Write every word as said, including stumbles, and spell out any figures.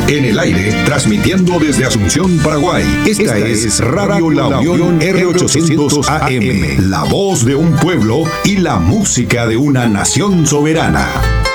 En el aire, transmitiendo desde Asunción, Paraguay. Esta, Esta es Radio La Unión R ochocientos A M, la voz de un pueblo y la música de una nación soberana.